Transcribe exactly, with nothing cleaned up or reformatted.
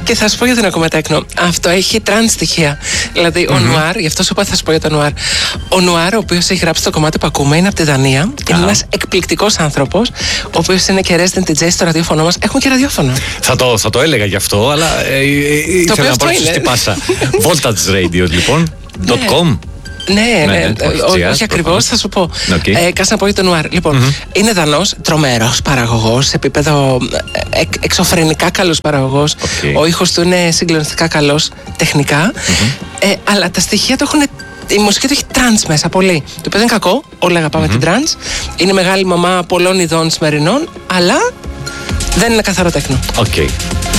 Και θα σου πω γιατί δεν ακούμε τέκνο. Αυτό έχει τραν στοιχεία. Δηλαδή, mm-hmm. ο Νουάρ, γι' αυτό σου είπα θα σου πω για τον Νουάρ. Ο Νουάρ, ο οποίος έχει γράψει το κομμάτι που ακούμε, είναι από τη Δανία. Ah. Είναι ένας εκπληκτικός άνθρωπος, ο οποίος είναι και resident ντι τζέι στο ραδιόφωνο μας. Έχουμε και ραδιόφωνο. Θα το, θα το έλεγα γι' αυτό, αλλά ε, ε, ε, ήθελα να πάρω σωστή πάσα. Voltage Radio, λοιπόν. .com. Ναι, ναι, ναι, ναι. όχι ακριβώς, θα σου πω. Okay. Ε, Κάτσε να πω για τον Νουάρ. Λοιπόν, mm-hmm. είναι Δανός, τρομερός παραγωγός, σε επίπεδο ε, εξωφρενικά καλός παραγωγός. Okay. Ο ήχος του είναι συγκλονιστικά καλός τεχνικά. Mm-hmm. Ε, αλλά τα στοιχεία του έχουν. Η μουσική του έχει τρανς μέσα, πολύ. Το οποίο δεν είναι κακό, όλοι αγαπάμε mm-hmm. την τρανς. Είναι μεγάλη μαμά πολλών ειδών σημερινών, αλλά δεν είναι καθαρό τέκνο. Okay.